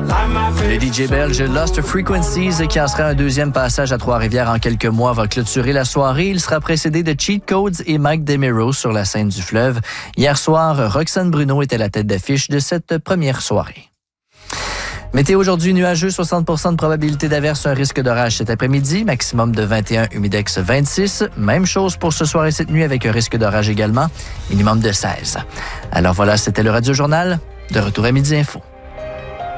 Le DJ belge Lost Frequencies, qui en sera un deuxième passage à Trois-Rivières en quelques mois, va clôturer la soirée. Il sera précédé de Cheat Codes et Mike DeMiro sur la scène du fleuve. Hier soir, Roxane Bruno était la tête d'affiche de cette première soirée. Météo aujourd'hui nuageux, 60% de probabilité d'averse, un risque d'orage cet après-midi, maximum de 21, humidex 26. Même chose pour ce soir et cette nuit avec un risque d'orage également, minimum de 16. Alors voilà, c'était le Radio Journal. De retour à Midi Info.